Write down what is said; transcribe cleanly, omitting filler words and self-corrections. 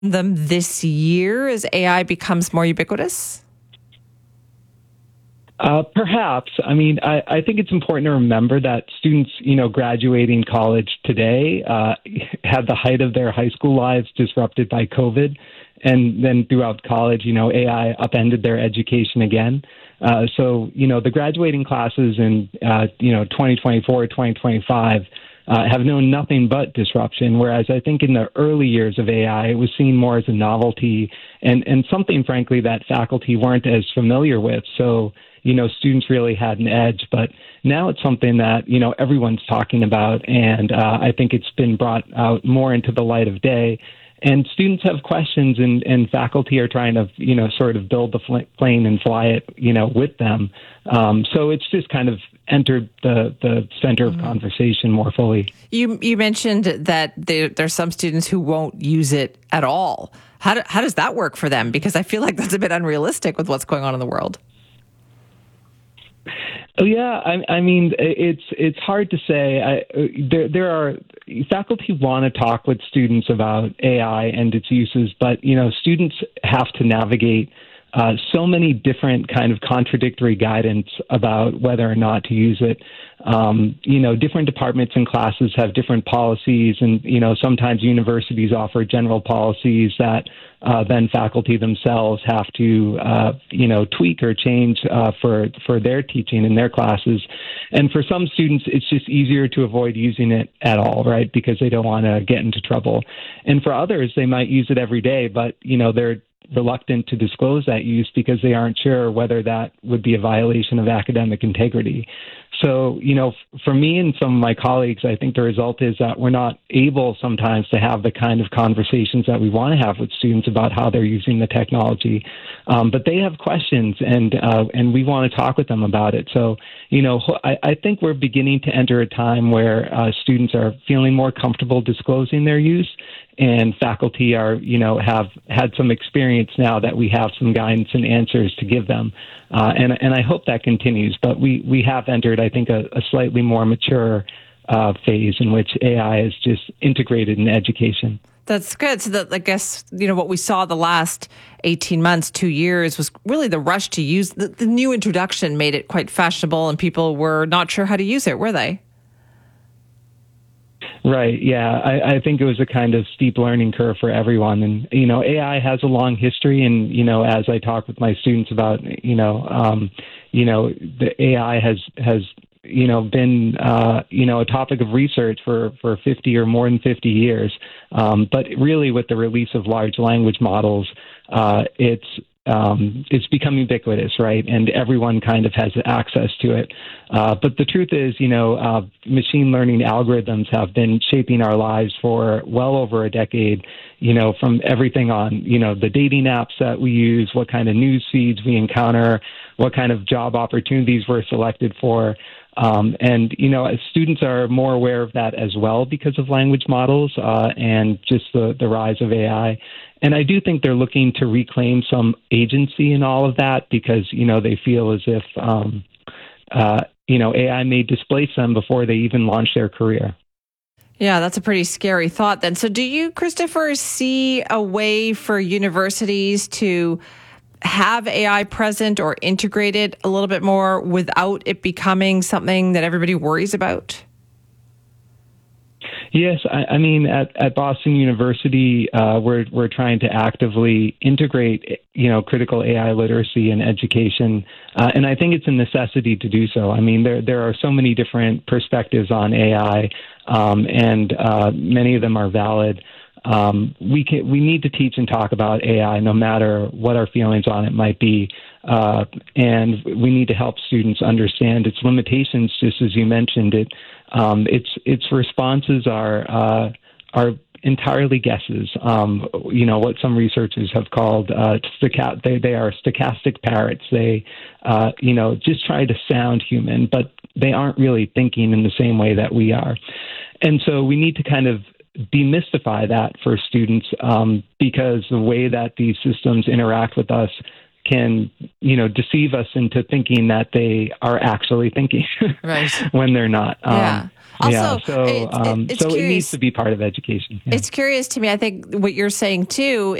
them this year as AI becomes more ubiquitous? Perhaps. I mean, I think it's important to remember that students, graduating college today had the height of their high school lives disrupted by COVID. And then throughout college, AI upended their education again. So, the graduating classes in, 2024, 2025 have known nothing but disruption, whereas I think in the early years of AI, it was seen more as a novelty and something, frankly, that faculty weren't as familiar with. So, students really had an edge. But now it's something that, everyone's talking about, and I think it's been brought out more into the light of day. And students have questions, and faculty are trying to, sort of build the plane and fly it, with them. So it's just kind of entered the center of conversation more fully. You mentioned that there's some students who won't use it at all. How does that work for them? Because I feel like that's a bit unrealistic with what's going on in the world. Oh yeah, I mean it's hard to say. There are faculty want to talk with students about AI and its uses, but students have to navigate so many different kind of contradictory guidance about whether or not to use it. Different departments and classes have different policies, and sometimes universities offer general policies that then faculty themselves have to tweak or change for their teaching in their classes. And for some students, it's just easier to avoid using it at all, right? Because they don't want to get into trouble. And for others, they might use it every day, but they're reluctant to disclose that use because they aren't sure whether that would be a violation of academic integrity. So, for me and some of my colleagues, I think the result is that we're not able sometimes to have the kind of conversations that we want to have with students about how they're using the technology. But they have questions, and we want to talk with them about it. So, I think we're beginning to enter a time where students are feeling more comfortable disclosing their use, and faculty are, have had some experience now that we have some guidance and answers to give them. And I hope that continues. But we have entered, I think, a slightly more mature phase in which AI is just integrated in education. That's good. So that, I guess, what we saw the last 18 months, 2 years was really the rush to use. The new introduction made it quite fashionable, and people were not sure how to use it, were they? Right. Yeah. I think it was a kind of steep learning curve for everyone. And, AI has a long history. And, as I talk with my students about, the AI has been, a topic of research for 50 or more than 50 years. But really with the release of large language models, it's become ubiquitous, right? And everyone kind of has access to it. But the truth is, machine learning algorithms have been shaping our lives for well over a decade, from everything on, the dating apps that we use, what kind of news feeds we encounter, what kind of job opportunities we're selected for. And as students are more aware of that as well because of language models and just the rise of AI. And I do think they're looking to reclaim some agency in all of that because, they feel as if, AI may displace them before they even launch their career. Yeah, that's a pretty scary thought then. So do you, Christopher, see a way for universities to have AI present or integrated a little bit more without it becoming something that everybody worries about? Yes, I mean at Boston University, we're trying to actively integrate, critical AI literacy in education, and I think it's a necessity to do so. I mean, there are so many different perspectives on AI, and many of them are valid. We need to teach and talk about AI, no matter what our feelings on it might be, and we need to help students understand its limitations. Just as you mentioned, its responses are entirely guesses. What some researchers have called they are stochastic parrots. They just try to sound human, but they aren't really thinking in the same way that we are. And so we need to kind of demystify that for students because the way that these systems interact with us can, deceive us into thinking that they are actually thinking right. when they're not. Yeah. Also, yeah, so it's so it curious. needs to be part of education. Yeah. It's curious to me. I think what you're saying too